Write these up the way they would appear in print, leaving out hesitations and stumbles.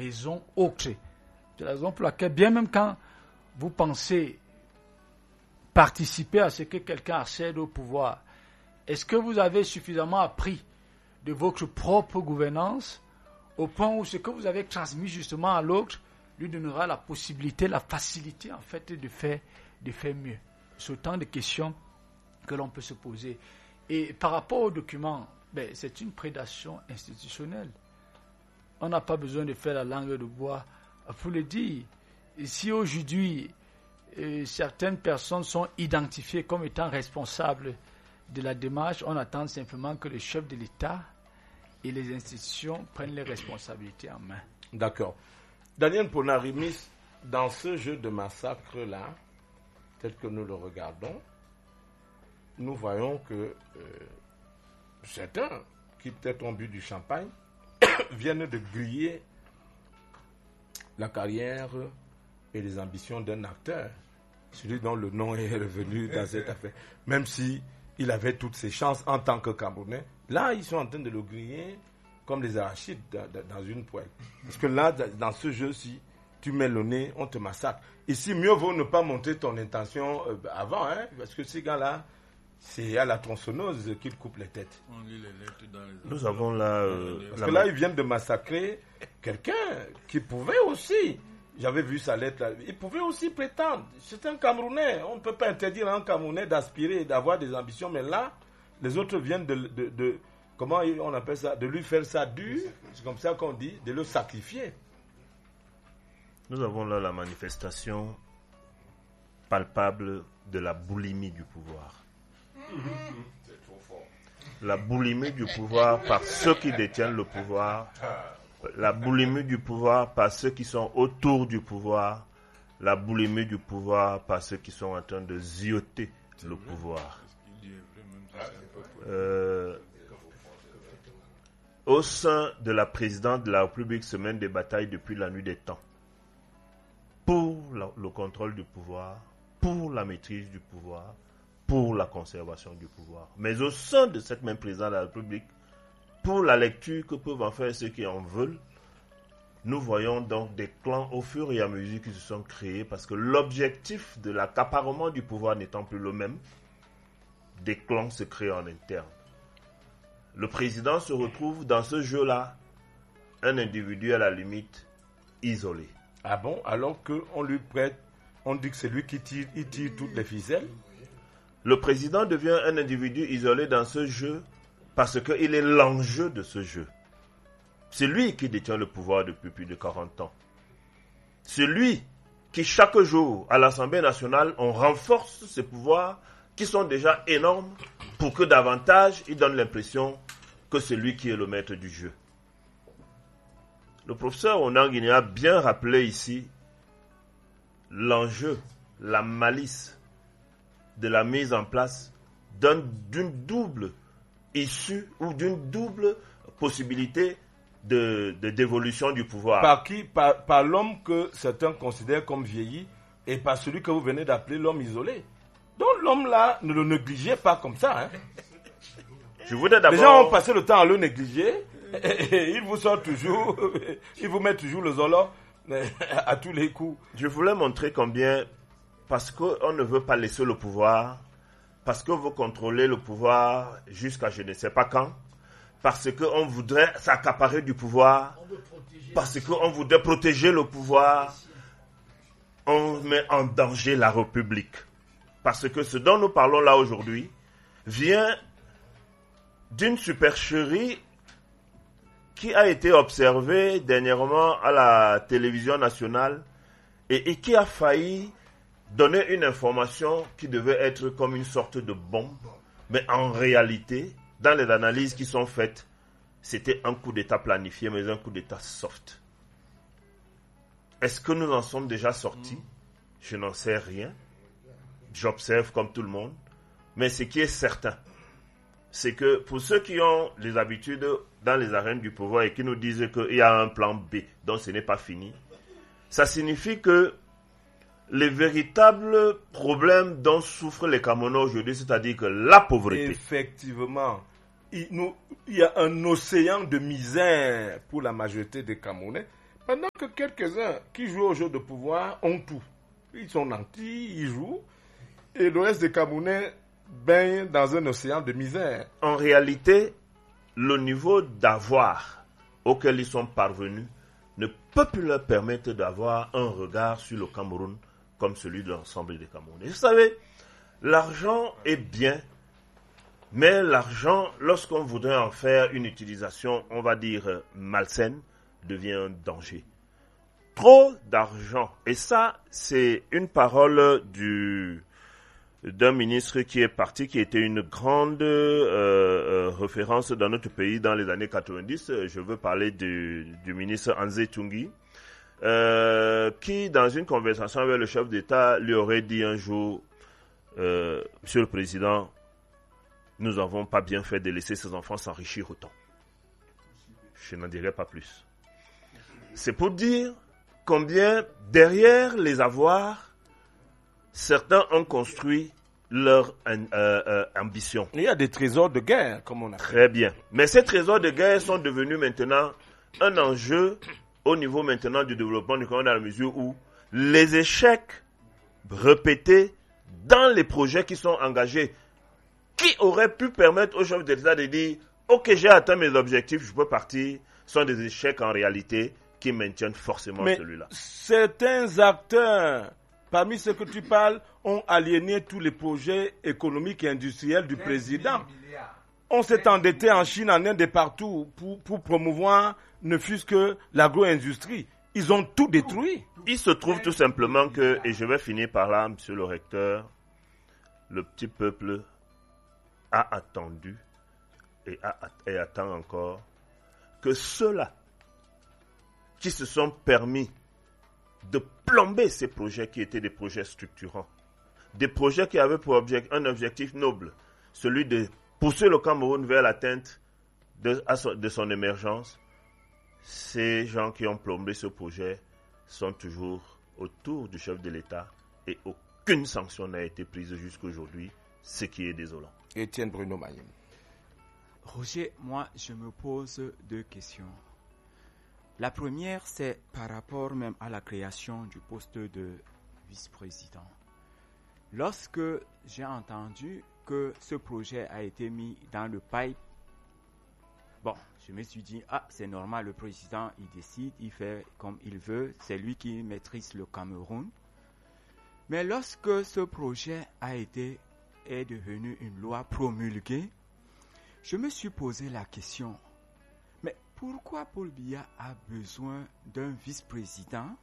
raisons autres. C'est la raison pour laquelle, bien même quand vous pensez participer à ce que quelqu'un accède au pouvoir, est-ce que vous avez suffisamment appris de votre propre gouvernance au point où ce que vous avez transmis justement à l'autre lui donnera la possibilité, la facilité en fait de faire mieux. C'est autant de questions que l'on peut se poser. Et par rapport aux documents, c'est une prédation institutionnelle. On n'a pas besoin de faire la langue de bois pour le dire. Et si aujourd'hui, certaines personnes sont identifiées comme étant responsables de la démarche, on attend simplement que le chef de l'État et les institutions prennent les responsabilités en main. D'accord. Daniel Ponarimis, dans ce jeu de massacre-là, tel que nous le regardons, nous voyons que certains qui peut-être ont bu du champagne viennent de griller la carrière et les ambitions d'un acteur, celui dont le nom est revenu dans cette affaire. Même si il avait toutes ses chances en tant que Camerounais, là, ils sont en train de le griller comme les arachides dans une poêle. Parce que là, dans ce jeu-ci, tu mets le nez, on te massacre. Ici, mieux vaut ne pas montrer ton intention avant, parce que ces gars-là, c'est à la tronçonneuse qu'ils coupent les têtes. On lit les lettres dans les... Nous avons là... Parce que là, ils viennent de massacrer quelqu'un qui pouvait aussi... J'avais vu sa lettre là. Il pouvait aussi prétendre. C'est un Camerounais. On ne peut pas interdire à un Camerounais d'aspirer et d'avoir des ambitions. Mais là, les autres viennent de comment on appelle ça? De lui faire ça dur. C'est comme ça qu'on dit. De le sacrifier. Nous avons là la manifestation palpable de la boulimie du pouvoir. C'est trop fort. La boulimie du pouvoir par ceux qui détiennent le pouvoir. La boulimie du pouvoir par ceux qui sont autour du pouvoir, la boulimie du pouvoir par ceux qui sont en train de zioter le pouvoir. Au sein de la présidence de la République se mènent des batailles depuis la nuit des temps pour le contrôle du pouvoir, pour la maîtrise du pouvoir, pour la conservation du pouvoir. Mais au sein de cette même présidence de la République, pour la lecture que peuvent en faire ceux qui en veulent, nous voyons donc des clans au fur et à mesure qui se sont créés parce que l'objectif de l'accaparement du pouvoir n'étant plus le même, des clans se créent en interne. Le président se retrouve dans ce jeu-là, un individu à la limite isolé. Ah bon? Alors qu'on lui prête, on dit que c'est lui qui tire, il tire toutes les ficelles? Le président devient un individu isolé dans ce jeu parce qu'il est l'enjeu de ce jeu. C'est lui qui détient le pouvoir depuis plus de 40 ans. C'est lui qui, chaque jour, à l'Assemblée nationale, on renforce ses pouvoirs qui sont déjà énormes pour que davantage, il donne l'impression que c'est lui qui est le maître du jeu. Le professeur Onanguine a bien rappelé ici l'enjeu, la malice de la mise en place d'une double issue ou d'une double possibilité de dévolution du pouvoir. Par qui? Par l'homme que certains considèrent comme vieilli et par celui que vous venez d'appeler l'homme isolé. Donc l'homme là, ne le négligez pas comme ça. Je voudrais d'abord... Les gens ont passé le temps à le négliger et il vous sort toujours, il vous met toujours le zolo à tous les coups. Je voulais montrer combien, parce qu'on ne veut pas laisser le pouvoir, parce qu'on veut contrôler le pouvoir jusqu'à je ne sais pas quand, parce qu'on voudrait s'accaparer du pouvoir, parce qu'on voudrait protéger le pouvoir, on met en danger la République. Parce que ce dont nous parlons là aujourd'hui vient d'une supercherie qui a été observée dernièrement à la télévision nationale et qui a failli donner une information qui devait être comme une sorte de bombe. Mais en réalité, dans les analyses qui sont faites, c'était un coup d'État planifié, mais un coup d'État soft. Est-ce que nous en sommes déjà sortis? Je n'en sais rien. J'observe comme tout le monde. Mais ce qui est certain, c'est que pour ceux qui ont les habitudes dans les arènes du pouvoir et qui nous disent qu'il y a un plan B, donc ce n'est pas fini, ça signifie que les véritables problèmes dont souffrent les Camerounais aujourd'hui, c'est-à-dire que la pauvreté. Effectivement, il y a un océan de misère pour la majorité des Camerounais Pendant que quelques-uns qui jouent au jeu de pouvoir ont tout. Ils sont nantis, ils jouent, et le reste des Camerounais baignent dans un océan de misère. En réalité, le niveau d'avoir auquel ils sont parvenus ne peut plus leur permettre d'avoir un regard sur le Cameroun comme celui de l'ensemble des Camerounais. Vous savez, l'argent est bien, mais l'argent, lorsqu'on voudrait en faire une utilisation, on va dire malsaine, devient un danger. Trop d'argent, et ça, c'est une parole d'un ministre qui est parti, qui était une grande référence dans notre pays dans les années 90. Je veux parler du ministre Anzé Tungui, qui, dans une conversation avec le chef d'État, lui aurait dit un jour, Monsieur le Président, nous n'avons pas bien fait de laisser ces enfants s'enrichir autant. Je n'en dirai pas plus. C'est pour dire combien, derrière les avoirs, certains ont construit leur ambition. Il y a des trésors de guerre, comme on a. Très bien. Mais ces trésors de guerre sont devenus maintenant un enjeu au niveau maintenant du développement du Cameroun, dans la mesure où les échecs répétés dans les projets qui sont engagés, qui auraient pu permettre au chef d'État de dire « Ok, j'ai atteint mes objectifs, je peux partir », sont des échecs en réalité qui maintiennent forcément celui-là. Certains acteurs, parmi ceux que tu parles, ont aliéné tous les projets économiques et industriels du président. On s'est endetté en Chine, en Inde et partout pour promouvoir ne fût-ce que l'agro-industrie. Ils ont tout détruit. Il se trouve tout simplement que, et je vais finir par là, monsieur le recteur, le petit peuple a attendu et attend encore que ceux-là qui se sont permis de plomber ces projets qui étaient des projets structurants, des projets qui avaient pour un objectif noble, celui de pousser le Cameroun vers l'atteinte de son émergence. Ces gens qui ont plombé ce projet sont toujours autour du chef de l'État et aucune sanction n'a été prise jusqu'à aujourd'hui, ce qui est désolant. Étienne Bruno Mayem. Roger, moi je me pose deux questions. La première, c'est par rapport même à la création du poste de vice-président. Lorsque j'ai entendu que ce projet a été mis dans le pipe, bon, je me suis dit, c'est normal, le président, il décide, il fait comme il veut, c'est lui qui maîtrise le Cameroun. Mais lorsque ce projet est devenu une loi promulguée, je me suis posé la question, mais pourquoi Paul Biya a besoin d'un vice-président?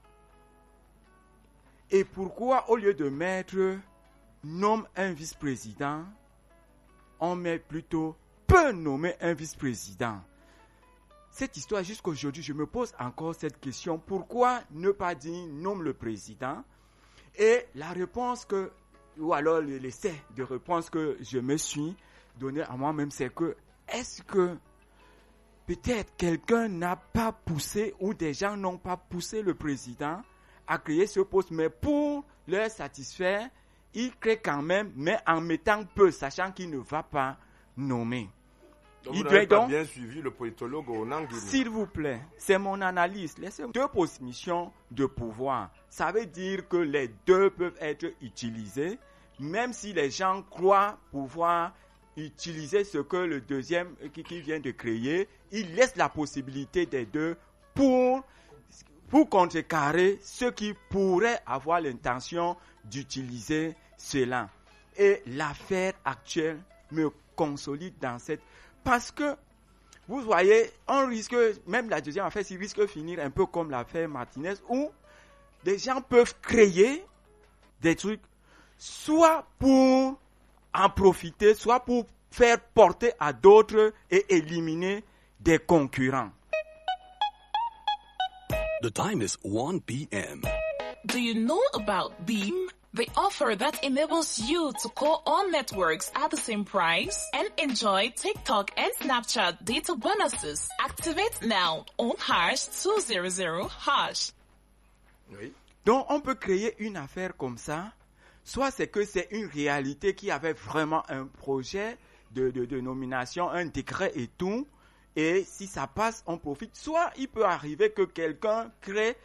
Et pourquoi, au lieu de nomme un vice-président, on met plutôt peut nommer un vice-président? Cette histoire, jusqu'à aujourd'hui, je me pose encore cette question. Pourquoi ne pas dire nomme le président? Et la réponse ou alors l'essai de réponse que je me suis donné à moi-même, c'est que est-ce que peut-être quelqu'un n'a pas poussé ou des gens n'ont pas poussé le président à créer ce poste, mais pour leur satisfaire, il crée quand même, mais en mettant peu, sachant qu'il ne va pas nommer. Donc vous n'avez pas bien suivi le politologue Onangili. S'il vous plaît, c'est mon analyse. Laissez-moi. Deux positions de pouvoir. Ça veut dire que les deux peuvent être utilisés, même si les gens croient pouvoir utiliser ce que le deuxième qui vient de créer. Il laisse la possibilité des deux pour contrecarrer ceux qui pourraient avoir l'intention d'utiliser cela. Et l'affaire actuelle me consolide dans cette... Parce que, vous voyez, on risque, même la deuxième affaire, il risque de finir un peu comme l'affaire Martinez, où des gens peuvent créer des trucs, soit pour en profiter, soit pour faire porter à d'autres et éliminer des concurrents. The time is 1 p.m. Do you know about Beam? The offer that enables you to call all networks at the same price and enjoy TikTok and Snapchat data bonuses. Activate now on #200#. Oui. Donc, on peut créer une affaire comme ça. Soit c'est que c'est une réalité qui avait vraiment un projet de nomination, un décret et tout. Et si ça passe, on profite. Soit il peut arriver que quelqu'un crée